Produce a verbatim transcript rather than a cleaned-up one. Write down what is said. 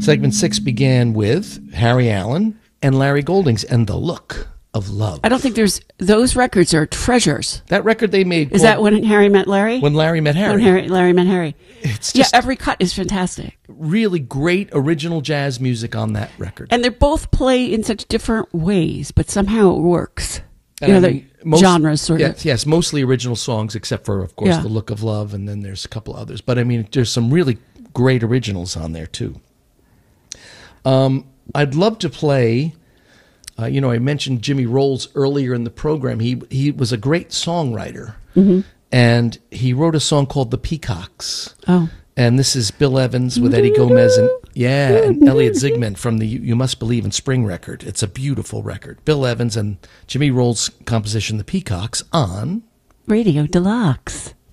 Segment six began with Harry Allen and Larry Goldings and The Look of Love. I don't think there's, those records are treasures. That record they made. Is that when Harry met Larry? When Larry met Harry. When Harry, Larry met Harry. It's just yeah, every cut is fantastic. Really great original jazz music on that record. And they both play in such different ways, but somehow it works. And you know, I mean, the most, genres sort yes, of. Yes, mostly original songs, except for, of course, Yeah. The Look of Love, and then there's a couple others. But, I mean, there's some really great originals on there, too. Um, I'd love to play... Uh, you know, I mentioned Jimmy Rolls earlier in the program. He he was a great songwriter, mm-hmm. and he wrote a song called "The Peacocks." Oh, and this is Bill Evans with Eddie Gomez and yeah, and Elliot Zigman from the "You Must Believe in Spring" record. It's a beautiful record. Bill Evans and Jimmy Rolls' composition "The Peacocks" on Radio Deluxe.